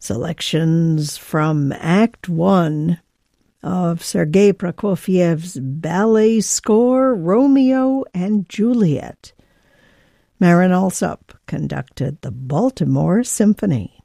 Selections from Act One of Sergei Prokofiev's ballet score, Romeo and Juliet. Marin Alsop conducted the Baltimore Symphony.